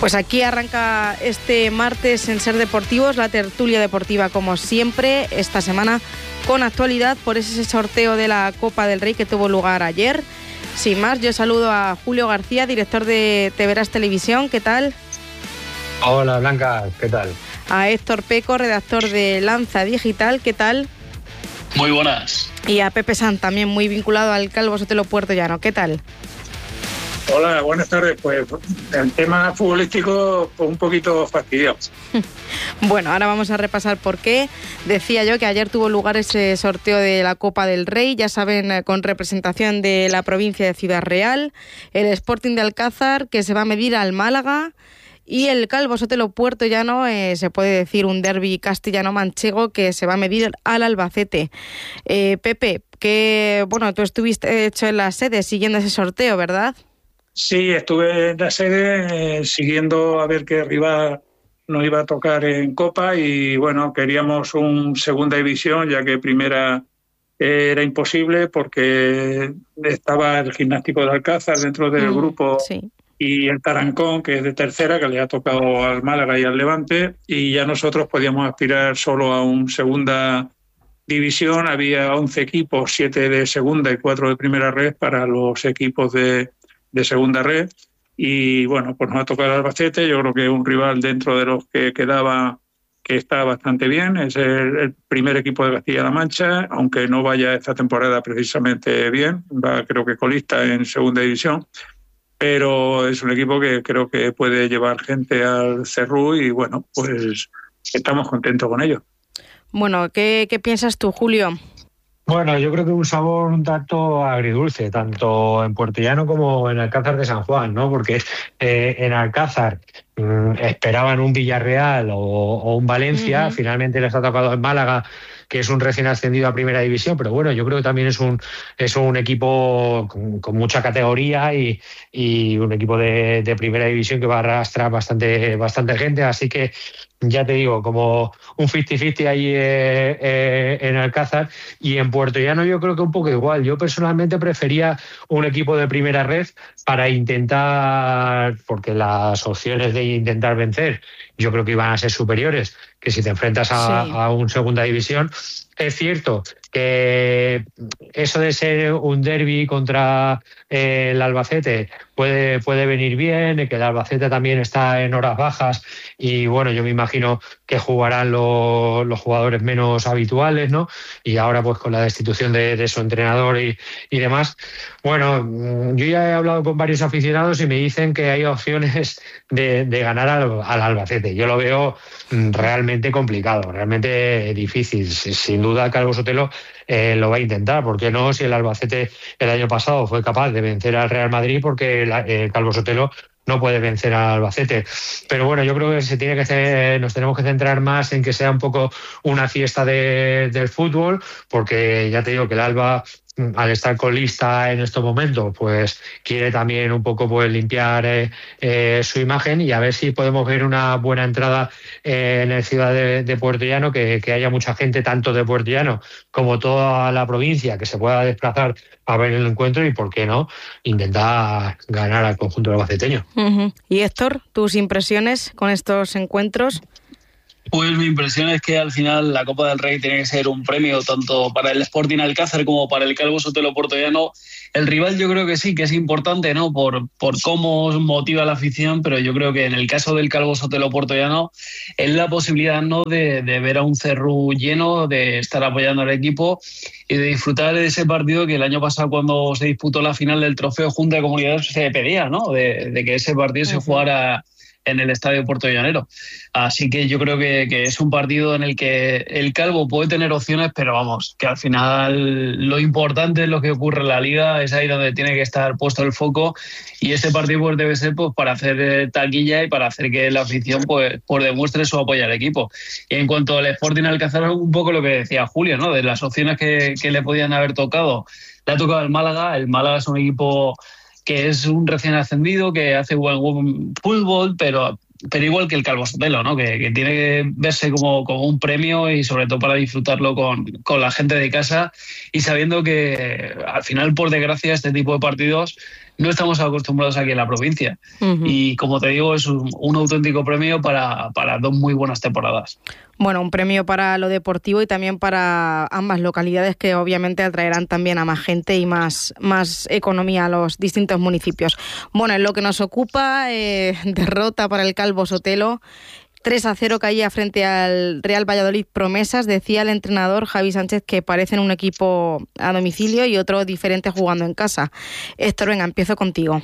Pues aquí arranca este martes en Ser Deportivos, la tertulia deportiva como siempre, esta semana con actualidad por ese sorteo de la Copa del Rey que tuvo lugar ayer. Sin más, yo saludo a Julio García, director de Te Verás Televisión, ¿qué tal? Hola Blanca, ¿qué tal? A Héctor Peco, redactor de Lanza Digital, ¿qué tal? Muy buenas. Y a Pepe Sant, también muy vinculado al Calvo Sotelo Puertollano, ¿qué tal? Hola, buenas tardes. Pues el tema futbolístico un poquito fastidioso. Bueno, ahora vamos a repasar por qué. Decía yo que ayer tuvo lugar ese sorteo de la Copa del Rey, ya saben, con representación de la provincia de Ciudad Real, el Sporting de Alcázar, que se va a medir al Málaga, y el Calvo Sotelo Puertollano, se puede decir un derbi castellano-manchego, que se va a medir al Albacete. Pepe, que bueno, tú estuviste hecho en la sede siguiendo ese sorteo, ¿verdad? Sí, estuve en la sede siguiendo a ver qué rival nos iba a tocar en Copa y bueno, queríamos un segunda división, ya que primera era imposible porque estaba el Gimnástico de Alcázar dentro del grupo. Sí. Y el Tarancón, que es de tercera, que le ha tocado al Málaga y al Levante, y ya nosotros podíamos aspirar solo a un segunda división. Había 11 equipos, 7 de segunda y 4 de primera red para los equipos de segunda red, y bueno, pues nos ha tocado el Albacete. Yo creo que es un rival dentro de los que quedaba que está bastante bien, es el primer equipo de Castilla-La Mancha, aunque no vaya esta temporada precisamente bien, va creo que colista en segunda división, pero es un equipo que creo que puede llevar gente al Cerrú y bueno, pues estamos contentos con ello. Bueno, ¿qué piensas tú, Julio? Bueno, yo creo que un sabor un tanto agridulce, tanto en Puertollano como en Alcázar de San Juan, ¿no? Porque en Alcázar esperaban un Villarreal o un Valencia, finalmente les ha tocado el Málaga, que es un recién ascendido a Primera División, pero bueno, yo creo que también es un equipo con mucha categoría y un equipo de Primera División que va a arrastrar bastante gente, así que ya te digo, como un 50-50 ahí en Alcázar. Y en Puertollano yo creo que un poco igual. Yo personalmente prefería un equipo de primera red para intentar, porque las opciones de intentar vencer yo creo que iban a ser superiores que si te enfrentas a un segunda división. Es cierto que eso de ser un derbi contra el Albacete puede venir bien, que el Albacete también está en horas bajas y bueno, yo me imagino que jugarán los jugadores menos habituales, ¿no? Y ahora pues con la destitución de su entrenador y demás. Bueno, yo ya he hablado con varios aficionados y me dicen que hay opciones de ganar al Albacete. Yo lo veo realmente complicado, realmente difícil. Sin duda Calvo Sotelo lo va a intentar. ¿Por qué no? Si el Albacete el año pasado fue capaz de vencer al Real Madrid, porque Calvo Sotelo no puede vencer al Albacete. Pero bueno, yo creo que nos tenemos que centrar más en que sea un poco una fiesta del fútbol, porque ya te digo que el Alba, al estar colista en estos momentos, pues quiere también un poco pues limpiar su imagen y a ver si podemos ver una buena entrada en el ciudad de Puertollano, que haya mucha gente, tanto de Puertollano como toda la provincia, que se pueda desplazar a ver el encuentro y, ¿por qué no?, intentar ganar al conjunto albaceteño. Y Héctor, tus impresiones con estos encuentros. Pues mi impresión es que al final la Copa del Rey tiene que ser un premio tanto para el Sporting Alcázar como para el Calvo Sotelo Puertollano. El rival yo creo que sí, que es importante, ¿no? Por cómo motiva la afición, pero yo creo que en el caso del Calvo Sotelo Puertollano es la posibilidad, ¿no?, de ver a un Cerrú lleno, de estar apoyando al equipo y de disfrutar de ese partido que el año pasado, cuando se disputó la final del Trofeo Junta de Comunidades, se pedía, ¿no? De que ese partido se jugara en el estadio puertollanero. Así que yo creo que es un partido en el que el Calvo puede tener opciones, pero vamos, que al final lo importante es lo que ocurre en la Liga, es ahí donde tiene que estar puesto el foco, y ese partido pues debe ser pues para hacer taquilla y para hacer que la afición pues demuestre su apoyo al equipo. Y en cuanto al Sporting Alcázar, un poco lo que decía Julio, ¿no?, de las opciones que le podían haber tocado. Le ha tocado el Málaga es un equipo que es un recién ascendido, que hace buen fútbol, pero igual que el Calvo Sotelo, ¿no?, que tiene que verse como un premio y sobre todo para disfrutarlo con la gente de casa, y sabiendo que al final, por desgracia, este tipo de partidos no estamos acostumbrados aquí en la provincia. Y como te digo, es un auténtico premio para 2 muy buenas temporadas. Bueno, un premio para lo deportivo y también para ambas localidades, que obviamente atraerán también a más gente y más economía a los distintos municipios. Bueno, en lo que nos ocupa, derrota para el Calvo Sotelo. 3-0 caía frente al Real Valladolid Promesas. Decía el entrenador Javi Sánchez que parecen un equipo a domicilio y otro diferente jugando en casa. Héctor, venga, empiezo contigo.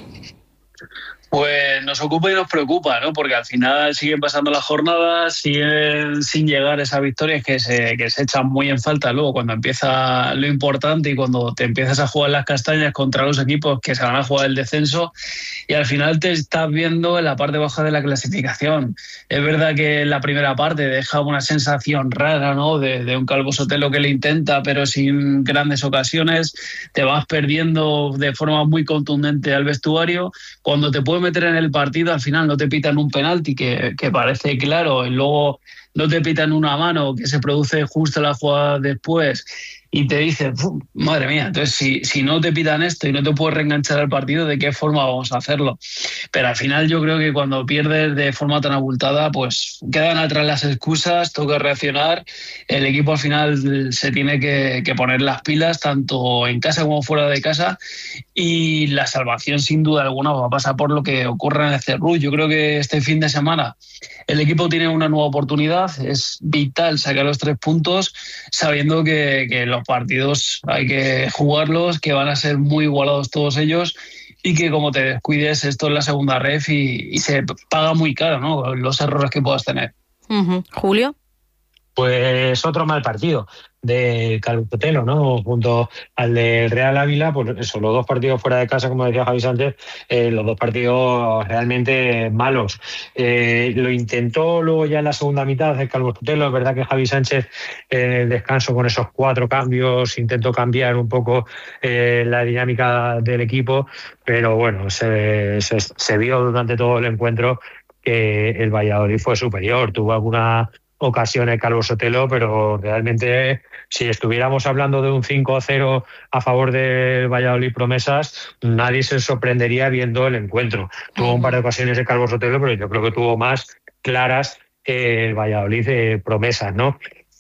Pues nos ocupa y nos preocupa, ¿no? Porque al final siguen pasando las jornadas, siguen sin llegar esas victorias que se echan muy en falta luego cuando empieza lo importante y cuando te empiezas a jugar las castañas contra los equipos que se van a jugar el descenso, y al final te estás viendo en la parte baja de la clasificación. Es verdad que en la primera parte deja una sensación rara, ¿no? De un Calvo Sotelo que le intenta pero sin grandes ocasiones, te vas perdiendo de forma muy contundente al vestuario. Cuando te puedes meter en el partido, al final no te pitan un penalti que parece claro, y luego no te pitan una mano que se produce justo la jugada después y te dices, madre mía, entonces si no te pitan esto y no te puedes reenganchar al partido, ¿de qué forma vamos a hacerlo? Pero al final yo creo que cuando pierdes de forma tan abultada, pues quedan atrás las excusas, toca reaccionar, el equipo al final se tiene que poner las pilas, tanto en casa como fuera de casa, y la salvación sin duda alguna va a pasar por lo que ocurra en el Cerrú. Yo creo que este fin de semana el equipo tiene una nueva oportunidad, es vital sacar los 3 puntos, sabiendo que los partidos hay que jugarlos, que van a ser muy igualados todos ellos y que como te descuides, esto es la segunda ref y se paga muy caro, ¿no? Los errores que puedas tener. Julio. Pues otro mal partido de Calvo Sotelo, ¿no? Junto al de Real Ávila, pues eso, los 2 partidos fuera de casa, como decía Javi Sánchez, los 2 partidos realmente malos. Lo intentó luego ya en la segunda mitad el Calvo Sotelo. Es verdad que Javi Sánchez en el descanso con esos 4 cambios intentó cambiar un poco la dinámica del equipo, pero bueno, se vio durante todo el encuentro que el Valladolid fue superior. Tuvo alguna ocasión el Calvo Sotelo, pero realmente si estuviéramos hablando de un 5-0 a favor del Valladolid Promesas, nadie se sorprendería viendo el encuentro. Tuvo un par de ocasiones el Calvo Sotelo, pero yo creo que tuvo más claras el Valladolid Promesas, ¿no?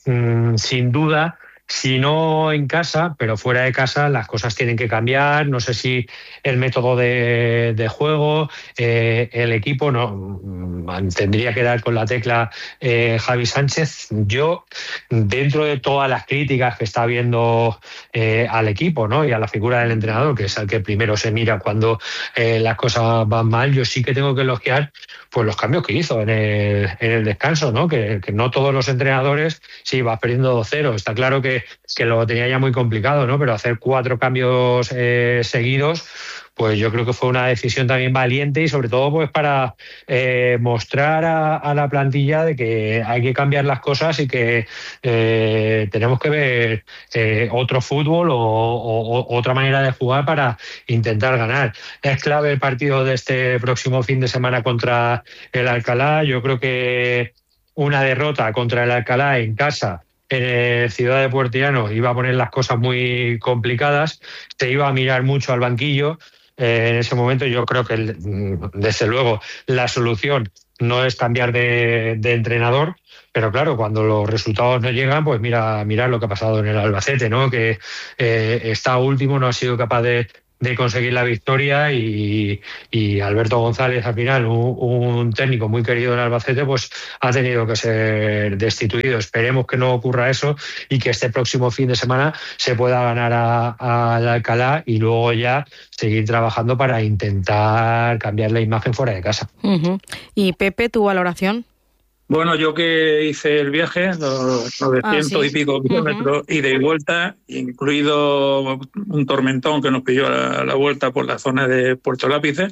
Sin duda, si no en casa, pero fuera de casa, las cosas tienen que cambiar. No sé si el método de juego, el equipo, no tendría que dar con la tecla Javi Sánchez. Yo, dentro de todas las críticas que está viendo al equipo, ¿no? Y a la figura del entrenador, que es el que primero se mira cuando las cosas van mal, yo sí que tengo que elogiar pues los cambios que hizo en el descanso, ¿no? Que no todos los entrenadores, sí, vas perdiendo 2-0. Está claro que lo tenía ya muy complicado, ¿no? Pero hacer 4 cambios seguidos, pues yo creo que fue una decisión también valiente y sobre todo pues para mostrar a la plantilla de que hay que cambiar las cosas y que tenemos que ver otro fútbol o otra manera de jugar para intentar ganar. Es clave el partido de este próximo fin de semana contra el Alcalá. Yo creo que una derrota contra el Alcalá en casa en Ciudad de Puerto Llano iba a poner las cosas muy complicadas, se iba a mirar mucho al banquillo. En ese momento yo creo que desde luego la solución no es cambiar de entrenador, pero claro, cuando los resultados no llegan, pues mira lo que ha pasado en el Albacete, ¿no? Que está último, no ha sido capaz de conseguir la victoria y Alberto González, al final, un técnico muy querido en Albacete, pues ha tenido que ser destituido. Esperemos que no ocurra eso y que este próximo fin de semana se pueda ganar al Alcalá y luego ya seguir trabajando para intentar cambiar la imagen fuera de casa. ¿Y Pepe, tu valoración? Bueno, yo que hice el viaje, los 900 y pico kilómetros, ida y vuelta, incluido un tormentón que nos pilló a la vuelta por la zona de Puerto Lápice,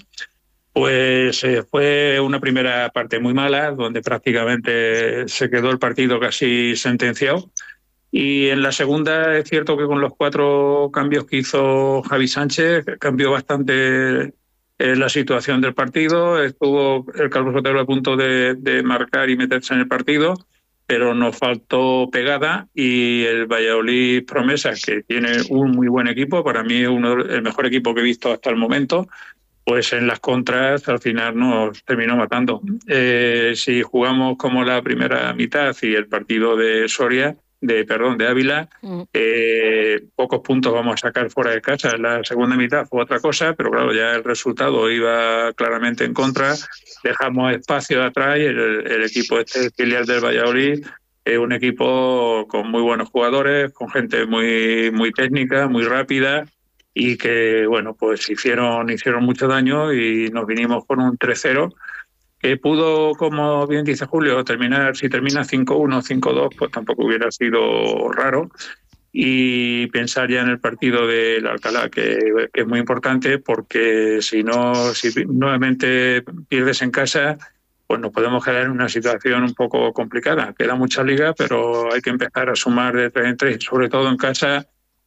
pues fue una primera parte muy mala, donde prácticamente se quedó el partido casi sentenciado. Y en la segunda es cierto que con los 4 cambios que hizo Javi Sánchez cambió bastante la situación del partido. Estuvo el Calvo Sotelo a punto de marcar y meterse en el partido. pero nos faltó pegada, y el Valladolid Promesas, que tiene un muy buen equipo, para mí es el mejor equipo que he visto hasta el momento, pues en las contras al final nos terminó matando. Si jugamos como la primera mitad y el partido de Soria, de Ávila, pocos puntos vamos a sacar fuera de casa. En la segunda mitad fue otra cosa, pero claro, ya el resultado iba claramente en contra. Dejamos espacio atrás y el equipo filial del Valladolid es un equipo con muy buenos jugadores, con gente muy, muy técnica, muy rápida, y que, bueno, pues hicieron mucho daño y nos vinimos con un 3-0 que pudo, como bien dice Julio, si termina 5-1, 5-2, pues tampoco hubiera sido raro. Y pensar ya en el partido del Alcalá, que es muy importante, porque si nuevamente pierdes en casa, pues nos podemos quedar en una situación un poco complicada. Queda mucha liga, pero hay que empezar a sumar de 3 en 3, sobre todo en casa,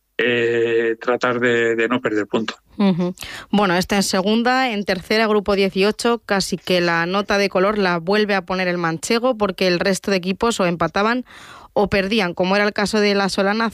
tratar de no perder puntos. Uh-huh. Bueno, esta en segunda, en tercera, grupo 18, casi que la nota de color la vuelve a poner el manchego, porque el resto de equipos o empataban o perdían, como era el caso de la Solana,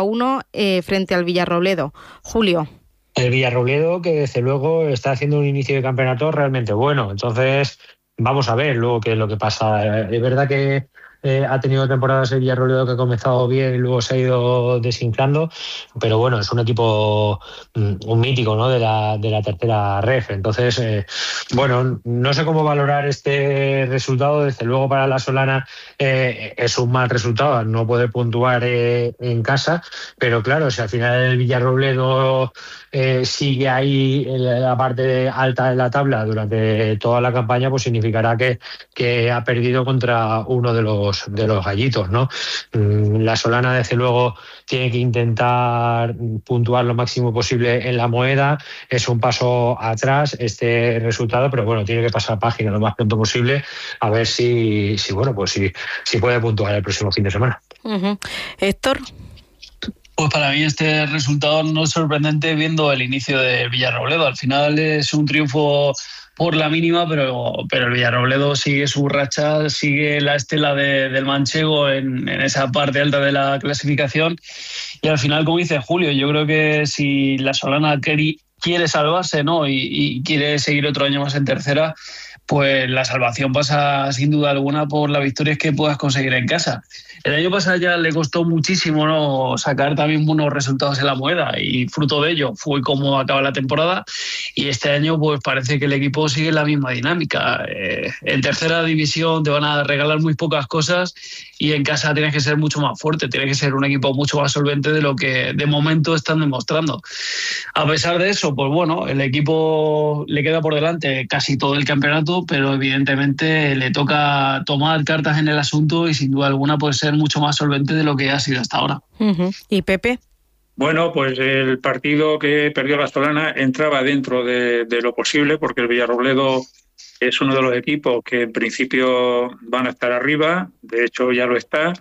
0-1 frente al Villarrobledo. Julio. El Villarrobledo, que desde luego está haciendo un inicio de campeonato realmente bueno, entonces vamos a ver luego qué es lo que pasa. Es verdad que ha tenido temporadas el Villarrobledo que ha comenzado bien y luego se ha ido desinflando, pero bueno, es un equipo, un mítico, ¿no?, de la tercera ref. Entonces, bueno, no sé cómo valorar este resultado. Desde luego para la Solana es un mal resultado no poder puntuar en casa, pero claro, si al final el Villarrobledo sigue ahí en la parte alta de la tabla durante toda la campaña, pues significará que ha perdido contra uno de los gallitos, ¿no? La Solana, desde luego, tiene que intentar puntuar lo máximo posible en la Moeda. Es un paso atrás este resultado, pero bueno, tiene que pasar página lo más pronto posible, a ver si puede puntuar el próximo fin de semana. Uh-huh. Héctor. Pues para mí este resultado no es sorprendente viendo el inicio del Villarrobledo. Al final es un triunfo por la mínima, pero el Villarrobledo sigue su racha, sigue la estela del manchego en esa parte alta de la clasificación, y al final, como dice Julio, yo creo que si la Solana quiere salvarse, ¿no?, y quiere seguir otro año más en tercera, pues la salvación pasa sin duda alguna por las victorias que puedas conseguir en casa. El año pasado ya le costó muchísimo, ¿no?, sacar también buenos resultados en la Moeda, y fruto de ello fue como acaba la temporada, y este año pues parece que el equipo sigue la misma dinámica. En tercera división te van a regalar muy pocas cosas, y en casa tienes que ser mucho más fuerte, tienes que ser un equipo mucho más solvente de lo que de momento están demostrando. A pesar de eso, pues bueno, el equipo le queda por delante casi todo el campeonato, pero evidentemente le toca tomar cartas en el asunto y sin duda alguna puede ser mucho más solvente de lo que ha sido hasta ahora. Uh-huh. ¿Y Pepe? Bueno, pues el partido que perdió la Solana entraba dentro de lo posible, porque el Villarrobledo es uno de los equipos que en principio van a estar arriba, de hecho ya lo está,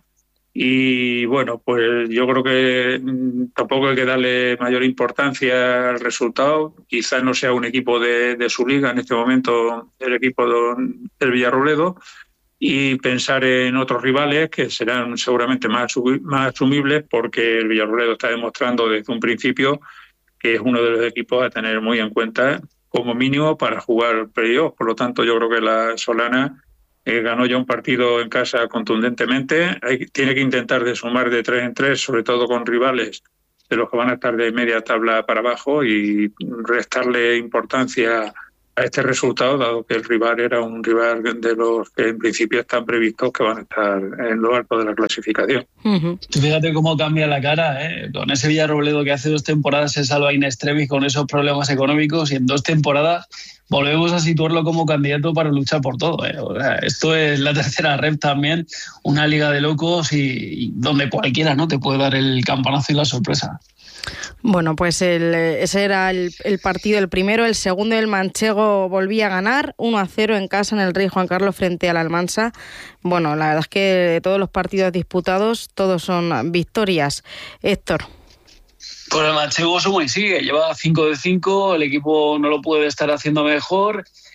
y bueno, pues yo creo que tampoco hay que darle mayor importancia al resultado. Quizás no sea un equipo de su liga en este momento el equipo del Villarrobledo, y pensar en otros rivales que serán seguramente más asumibles, porque el Villarrobledo está demostrando desde un principio que es uno de los equipos a tener muy en cuenta como mínimo para jugar playoff. Por lo tanto, yo creo que la Solana ganó ya un partido en casa contundentemente. Tiene que intentar de sumar de 3 en 3, sobre todo con rivales de los que van a estar de media tabla para abajo, y restarle importancia a este resultado, dado que el rival era un rival de los que en principio están previstos que van a estar en lo alto de la clasificación. Uh-huh. Fíjate cómo cambia la cara, ¿eh? Con ese Villarrobledo que hace 2 temporadas se salva in extremis con esos problemas económicos, y en 2 temporadas volvemos a situarlo como candidato para luchar por todo, ¿eh? O sea, esto es la tercera ref también, una liga de locos, y donde cualquiera, ¿no?, te puede dar el campanazo y la sorpresa. Bueno, pues ese era el partido, el primero. El segundo, el manchego volvía a ganar 1-0 en casa en el Rey Juan Carlos frente al Almansa. Bueno, la verdad es que todos los partidos disputados, todos son victorias. Héctor. Pues el manchego suma y sigue, lleva 5 de 5, el equipo no lo puede estar haciendo mejor.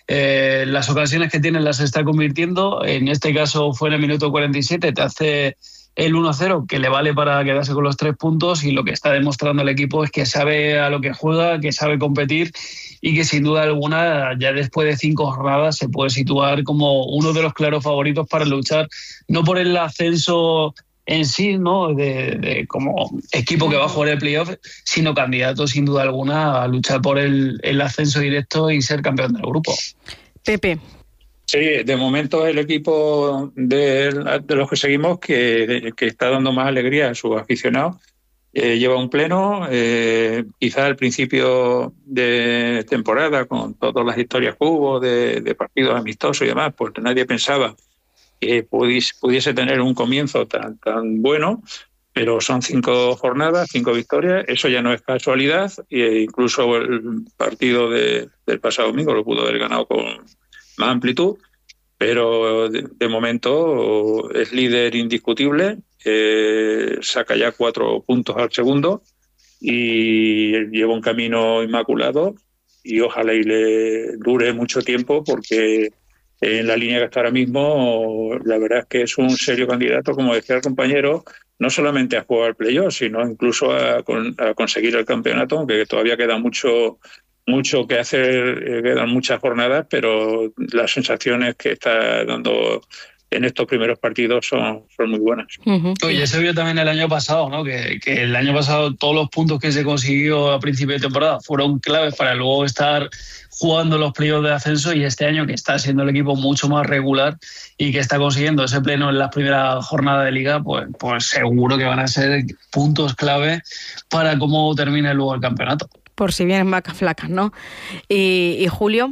las ocasiones que tiene las está convirtiendo. En este caso fue en el minuto 47, te hace el 1-0, que le vale para quedarse con los 3 puntos, y lo que está demostrando el equipo es que sabe a lo que juega, que sabe competir, y que sin duda alguna ya después de 5 jornadas se puede situar como uno de los claros favoritos para luchar, no por el ascenso en sí, ¿no? de como equipo que va a jugar el playoff, sino candidato sin duda alguna a luchar por el ascenso directo y ser campeón del grupo. Pepe. Sí, de momento el equipo de los que seguimos que está dando más alegría a sus aficionados. Lleva un pleno, quizá al principio de temporada, con todas las historias que hubo de partidos amistosos y demás, pues nadie pensaba que pudiese tener un comienzo tan bueno, pero son 5 jornadas, 5 victorias, eso ya no es casualidad, e incluso el partido del pasado domingo lo pudo haber ganado con más amplitud, pero de momento es líder indiscutible, saca ya 4 puntos al segundo y lleva un camino inmaculado, y ojalá y le dure mucho tiempo, porque en la línea que está ahora mismo la verdad es que es un serio candidato, como decía el compañero, no solamente a jugar al playoff, sino incluso a conseguir el campeonato, aunque todavía queda mucho que hacer, quedan muchas jornadas, pero las sensaciones que está dando en estos primeros partidos son muy buenas. Oye, se vio también el año pasado, ¿no? Que el año pasado todos los puntos que se consiguió a principio de temporada fueron claves para luego estar jugando los playoffs de ascenso, y este año que está siendo el equipo mucho más regular y que está consiguiendo ese pleno en las primeras jornadas de liga, pues seguro que van a ser puntos clave para cómo termine luego el campeonato. Por si vienen vacas flacas, ¿no? ¿Y Julio?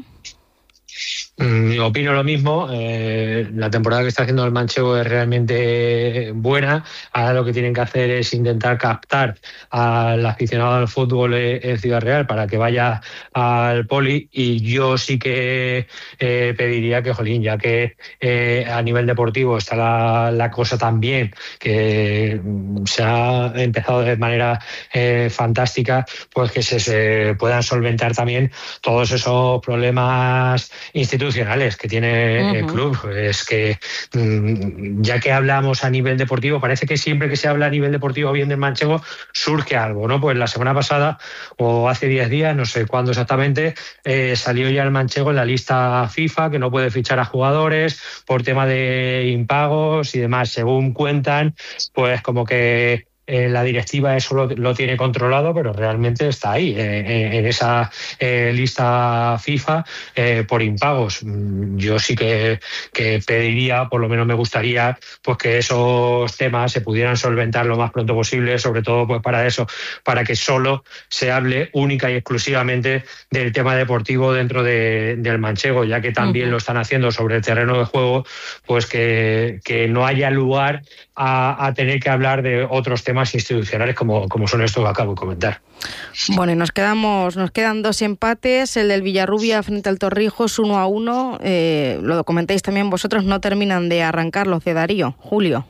Opino lo mismo. La temporada que está haciendo el manchego es realmente buena. Ahora lo que tienen que hacer es intentar captar al aficionado al fútbol en Ciudad Real para que vaya al Poli, y yo sí que pediría que, jolín, ya que a nivel deportivo está la cosa tan bien, que se ha empezado de manera fantástica, pues que se puedan solventar también todos esos problemas institucionales que tiene el club. Es que ya que hablamos a nivel deportivo, parece que siempre que se habla a nivel deportivo bien del manchego surge algo, ¿no? Pues la semana pasada, o hace 10 días, no sé cuándo exactamente, salió ya el manchego en la lista FIFA, que no puede fichar a jugadores por tema de impagos y demás. Según cuentan, pues como que la directiva eso lo tiene controlado, pero realmente está ahí, en esa lista FIFA por impagos. Yo sí que pediría, por lo menos me gustaría, pues que esos temas se pudieran solventar lo más pronto posible, sobre todo pues para eso, para que solo se hable única y exclusivamente del tema deportivo dentro del manchego, ya que también lo están haciendo sobre el terreno de juego, pues que no haya lugar a tener que hablar de otros temas institucionales como son estos que acabo de comentar. Bueno, y nos quedan 2 empates. El del Villarrubia frente al Torrijos, 1-1. Lo comentáis también vosotros, no terminan de arrancar los de Darío. Julio.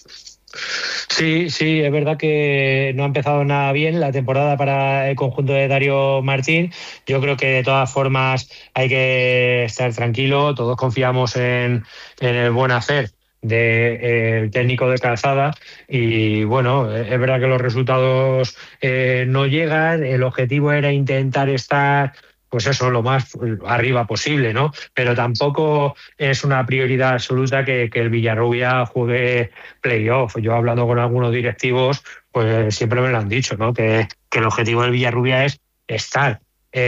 Sí, es verdad que no ha empezado nada bien la temporada para el conjunto de Darío Martín. Yo creo que de todas formas hay que estar tranquilo. Todos confiamos en el buen hacer del técnico de Calzada, y bueno, es verdad que los resultados no llegan. El objetivo era intentar estar, pues eso, lo más arriba posible, ¿no? Pero tampoco es una prioridad absoluta que el Villarrubia juegue playoff. Yo hablando con algunos directivos, pues siempre me lo han dicho, ¿no? Que el objetivo del Villarrubia es estar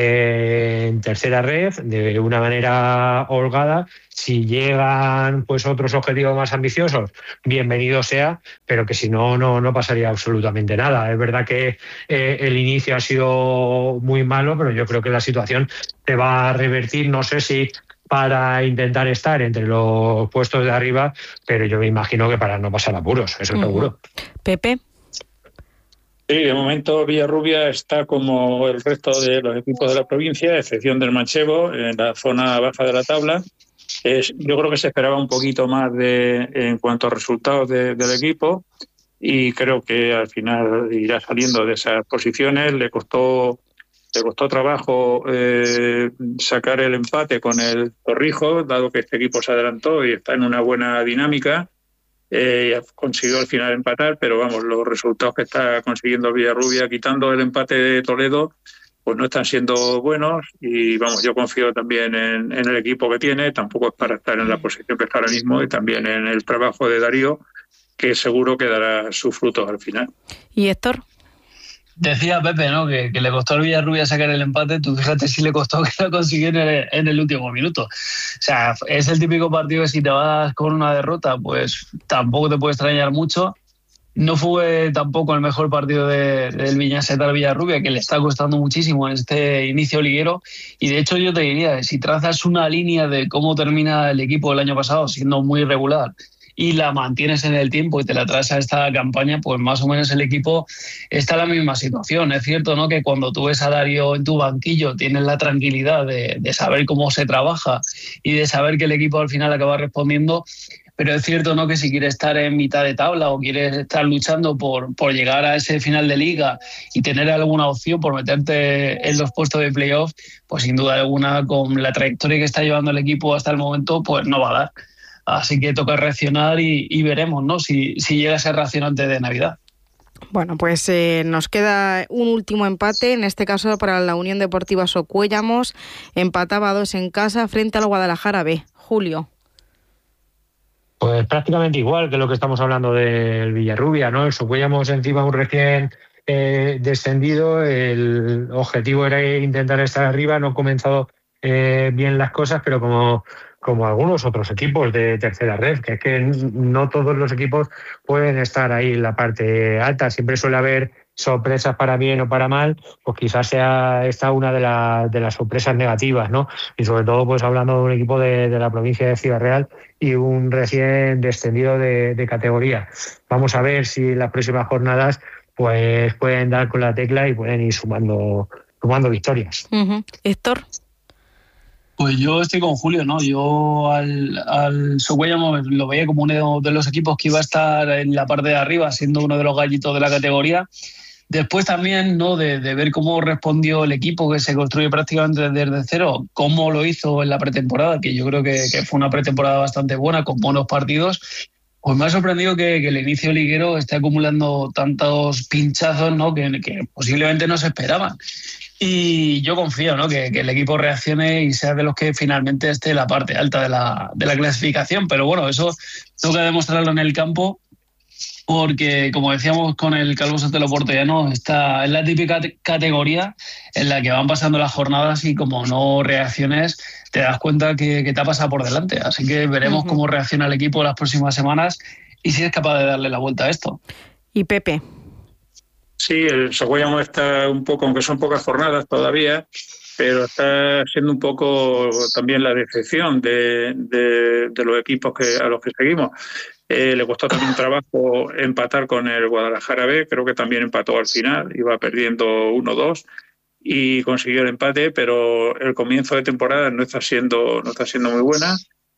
en tercera red de una manera holgada. Si llegan pues otros objetivos más ambiciosos, bienvenido sea, pero que si no pasaría absolutamente nada. Es verdad que el inicio ha sido muy malo, pero yo creo que la situación se va a revertir, no sé si para intentar estar entre los puestos de arriba, pero yo me imagino que para no pasar apuros, eso seguro. Pepe. Sí, de momento Villarrubia está como el resto de los equipos de la provincia, a excepción del manchego, en la zona baja de la tabla. Yo creo que se esperaba un poquito más en cuanto a resultados del equipo, y creo que al final irá saliendo de esas posiciones. Le costó Le costó trabajo sacar el empate con el Torrijos, dado que este equipo se adelantó y está en una buena dinámica. Consiguió al final empatar, pero vamos, los resultados que está consiguiendo el Villarrubia, quitando el empate de Toledo, pues no están siendo buenos. Y vamos, yo confío también en el equipo que tiene, tampoco es para estar en la posición que está ahora mismo, y también en el trabajo de Darío, que seguro que dará sus frutos al final. ¿Y Héctor? Decía Pepe, ¿no? Que le costó al Villarrubia sacar el empate. Tú fíjate si le costó que lo consiguiera en el último minuto. O sea, es el típico partido que si te vas con una derrota, pues tampoco te puede extrañar mucho. No fue tampoco el mejor partido del Viñaseta al Villarrubia, que le está costando muchísimo en este inicio liguero. Y de hecho yo te diría, si trazas una línea de cómo termina el equipo el año pasado, siendo muy irregular, y la mantienes en el tiempo y te la traes a esta campaña, pues más o menos el equipo está en la misma situación. Es cierto, ¿no?, que cuando tú ves a Darío en tu banquillo tienes la tranquilidad de saber cómo se trabaja y de saber que el equipo al final acaba respondiendo, pero es cierto, ¿no?, que si quieres estar en mitad de tabla o quieres estar luchando por llegar a ese final de liga y tener alguna opción por meterte en los puestos de playoff, pues sin duda alguna, con la trayectoria que está llevando el equipo hasta el momento, pues no va a dar. Así que toca reaccionar y veremos, ¿no?, si llega a ser reacción antes de Navidad. Bueno, pues nos queda un último empate, en este caso para la Unión Deportiva Socuéllamos. Empataba 2 en casa frente al Guadalajara B. Julio. Pues prácticamente igual que lo que estamos hablando del Villarrubia, ¿no? El Socuéllamos encima un recién descendido. El objetivo era intentar estar arriba. No han comenzado bien las cosas, pero como algunos otros equipos de tercera red, que es que no todos los equipos pueden estar ahí en la parte alta. Siempre suele haber sorpresas para bien o para mal, pues quizás sea esta una de las sorpresas negativas, ¿no? Y sobre todo, pues hablando de un equipo de la provincia de Ciudad Real y un recién descendido de categoría. Vamos a ver si en las próximas jornadas pues pueden dar con la tecla y pueden ir sumando victorias. Uh-huh. Héctor. Pues yo estoy con Julio, ¿no? Yo al Socuéllamos lo veía como uno de los equipos que iba a estar en la parte de arriba, siendo uno de los gallitos de la categoría. Después también, ¿no?, de ver cómo respondió el equipo, que se construye prácticamente desde cero, cómo lo hizo en la pretemporada, que yo creo que fue una pretemporada bastante buena, con buenos partidos. Pues me ha sorprendido que el inicio liguero esté acumulando tantos pinchazos, ¿no?, que posiblemente no se esperaban. Y yo confío, ¿no?, que el equipo reaccione y sea de los que finalmente esté en la parte alta de la clasificación. Pero bueno, eso toca demostrarlo en el campo, porque como decíamos con el Calvo Sotelo Portollano, está en la típica categoría en la que van pasando las jornadas y como no reacciones te das cuenta que te ha pasado por delante. Así que veremos cómo reacciona el equipo las próximas semanas y si es capaz de darle la vuelta a esto. ¿Y Pepe? Sí, el Socuéllamos está un poco, aunque son pocas jornadas todavía, pero está siendo un poco también la decepción de los equipos a los que seguimos. Le costó también trabajo empatar con el Guadalajara B, creo que también empató al final, iba perdiendo 1-2 y consiguió el empate, pero el comienzo de temporada no está siendo muy buena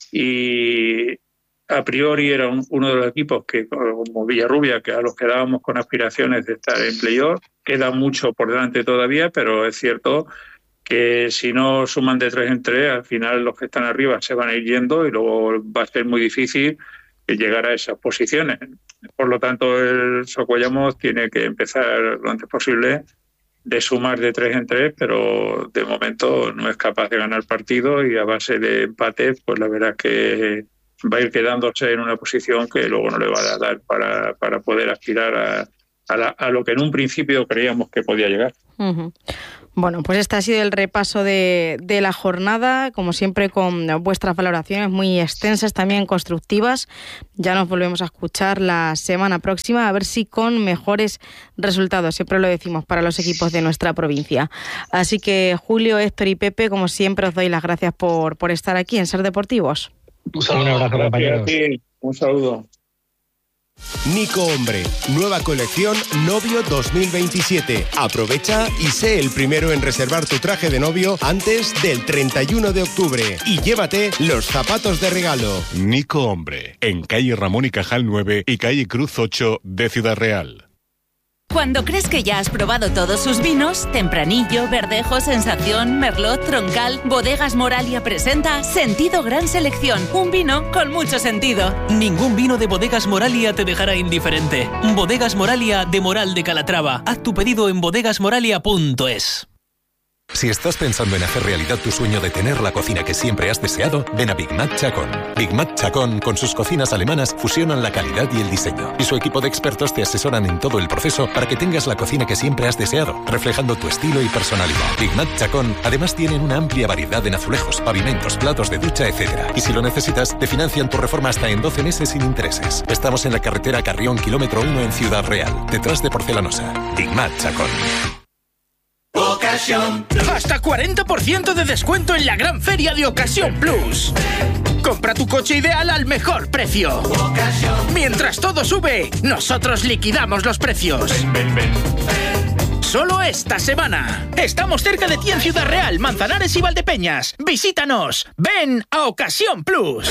y a priori era uno de los equipos que, como Villarrubia, que a los que dábamos con aspiraciones de estar en playoff. Queda mucho por delante todavía, pero es cierto que si no suman de 3 en 3, al final los que están arriba se van a ir yendo y luego va a ser muy difícil llegar a esas posiciones. Por lo tanto, el Socuéllamos tiene que empezar lo antes posible de sumar de 3 en 3, pero de momento no es capaz de ganar partido y a base de empates, pues la verdad que va a ir quedándose en una posición que luego no le va a dar para poder aspirar a lo que en un principio creíamos que podía llegar. Uh-huh. Bueno, pues este ha sido el repaso de la jornada, como siempre con vuestras valoraciones muy extensas, también constructivas. Ya nos volvemos a escuchar la semana próxima, a ver si con mejores resultados, siempre lo decimos, para los equipos de nuestra provincia. Así que Julio, Héctor y Pepe, como siempre, os doy las gracias por estar aquí en Ser Deportivos. Un abrazo, compañeros. Un saludo. Nico Hombre, nueva colección Novio 2027. Aprovecha y sé el primero en reservar tu traje de novio antes del 31 de octubre y llévate los zapatos de regalo. Nico Hombre, en calle Ramón y Cajal 9 y calle Cruz 8 de Ciudad Real. Cuando crees que ya has probado todos sus vinos, Tempranillo, Verdejo, Sensación, Merlot, Troncal, Bodegas Moralia presenta Sentido Gran Selección, un vino con mucho sentido. Ningún vino de Bodegas Moralia te dejará indiferente. Bodegas Moralia de Moral de Calatrava. Haz tu pedido en bodegasmoralia.es. Si estás pensando en hacer realidad tu sueño de tener la cocina que siempre has deseado, ven a Big Mac Chacón. Big Mac Chacón, con sus cocinas alemanas, fusionan la calidad y el diseño. Y su equipo de expertos te asesoran en todo el proceso para que tengas la cocina que siempre has deseado, reflejando tu estilo y personalidad. Big Mac Chacón, además tienen una amplia variedad en azulejos, pavimentos, platos de ducha, etc. Y si lo necesitas, te financian tu reforma hasta en 12 meses sin intereses. Estamos en la carretera Carrión, kilómetro 1 en Ciudad Real, detrás de Porcelanosa. Big Mac Chacón. Ocasión Plus. Hasta 40% de descuento en la gran feria de Ocasión Plus. Compra tu coche ideal al mejor precio. Ocasión. Mientras todo sube, nosotros liquidamos los precios. Ven. Solo esta semana. Estamos cerca de ti en Ciudad Real, Manzanares y Valdepeñas. Visítanos. Ven a Ocasión Plus.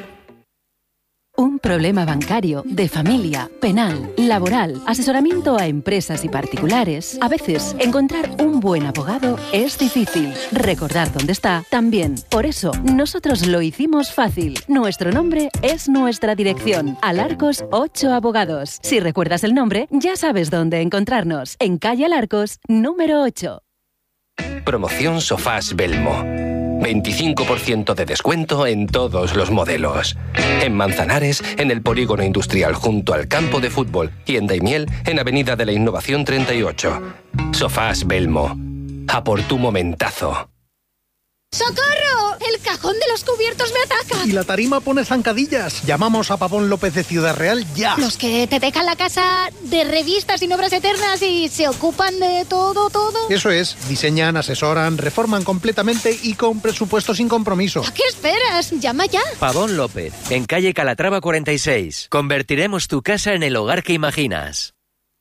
Un problema bancario, de familia, penal, laboral, asesoramiento a empresas y particulares. A veces, encontrar un buen abogado es difícil. Recordar dónde está, también. Por eso, nosotros lo hicimos fácil. Nuestro nombre es nuestra dirección. Alarcos 8 Abogados. Si recuerdas el nombre, ya sabes dónde encontrarnos. En calle Alarcos, número 8. Promoción Sofás Belmo. 25% de descuento en todos los modelos. En Manzanares, en el Polígono Industrial junto al campo de fútbol, y en Daimiel, en Avenida de la Innovación 38. Sofás Belmo. A por tu momentazo. ¡Socorro! ¡El cajón de los cubiertos me ataca! Y la tarima pone zancadillas. Llamamos a Pavón López de Ciudad Real ya. Los que te dejan la casa de revistas sin obras eternas y se ocupan de todo. Eso es. Diseñan, asesoran, reforman completamente y con presupuesto sin compromiso. ¿A qué esperas? Llama ya. Pavón López, en calle Calatrava 46. Convertiremos tu casa en el hogar que imaginas.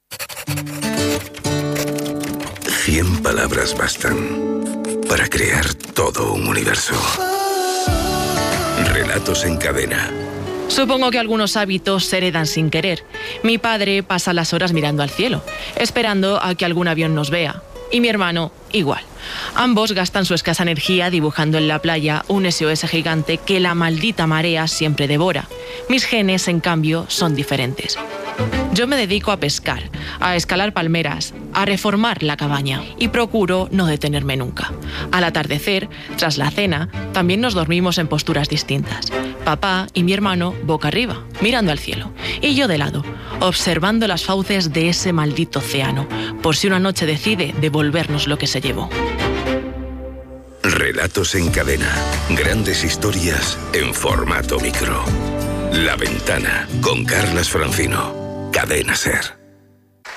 100 palabras bastan para crear todo un universo. Relatos en cadena. Supongo que algunos hábitos se heredan sin querer. Mi padre pasa las horas mirando al cielo, esperando a que algún avión nos vea. Y mi hermano, igual. Ambos gastan su escasa energía dibujando en la playa un SOS gigante que la maldita marea siempre devora. Mis genes, en cambio, son diferentes. Yo me dedico a pescar, a escalar palmeras, a reformar la cabaña y procuro no detenerme nunca. Al atardecer, tras la cena, también nos dormimos en posturas distintas. Papá y mi hermano boca arriba, mirando al cielo, y yo de lado, observando las fauces de ese maldito océano, por si una noche decide devolvernos lo que se llevó. Relatos en cadena. Grandes historias en formato micro. La Ventana, con Carlas Francino. Cadena SER.